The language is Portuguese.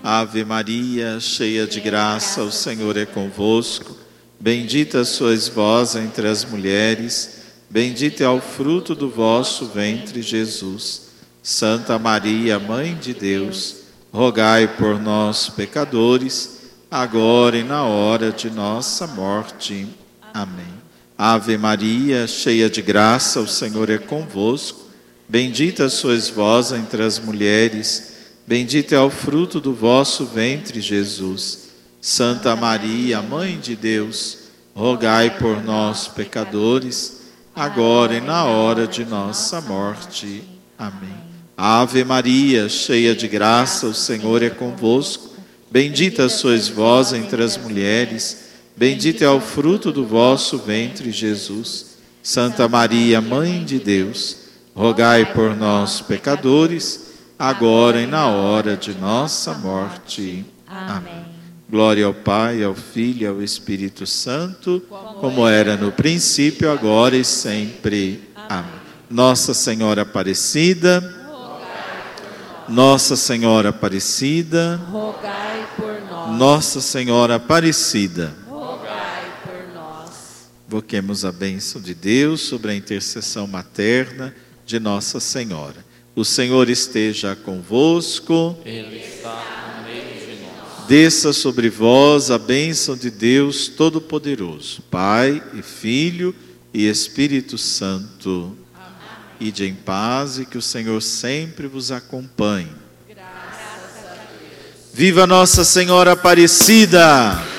Ave Maria, cheia de graça, o Senhor é convosco. Bendita sois vós entre as mulheres, bendito é o fruto do vosso ventre, Jesus. Santa Maria, Mãe de Deus, rogai por nós, pecadores, agora e na hora de nossa morte. Amém. Ave Maria, cheia de graça, o Senhor é convosco. Bendita sois vós entre as mulheres, bendito é o fruto do vosso ventre, Jesus. Santa Maria, Mãe de Deus, rogai por nós, pecadores, agora e na hora de nossa morte. Amém. Ave Maria, cheia de graça, o Senhor é convosco. Bendita sois vós entre as mulheres, bendito é o fruto do vosso ventre, Jesus. Santa Maria, Mãe de Deus, rogai por nós, pecadores, agora e na hora de nossa morte. Amém. Glória ao Pai, ao Filho e ao Espírito Santo, como era no princípio, agora e sempre. Amém. Nossa Senhora Aparecida, Nossa Senhora Aparecida, rogai por nós. Nossa Senhora Aparecida, Rogai por nós. invoquemos a bênção de Deus sobre a intercessão materna de Nossa Senhora. O Senhor esteja convosco. Ele está no meio de nós. Desça sobre vós a bênção de Deus Todo-Poderoso, Pai e Filho e Espírito Santo. Ide em paz e que o Senhor sempre vos acompanhe. Graças a Deus. Viva Nossa Senhora Aparecida!